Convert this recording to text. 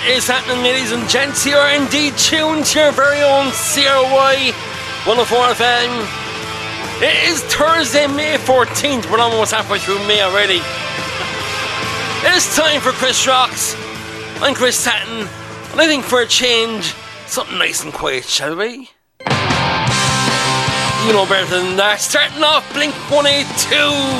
is happening, ladies and gents? You are indeed tuned to your very own CRY 104 FM. It is Thursday, May 14th. We're almost halfway through May already. It's time for Chris Rocks. I'm Chris Tatton, and I think for a change, something nice and quiet, shall we? You know better than that. Starting off, Blink 182.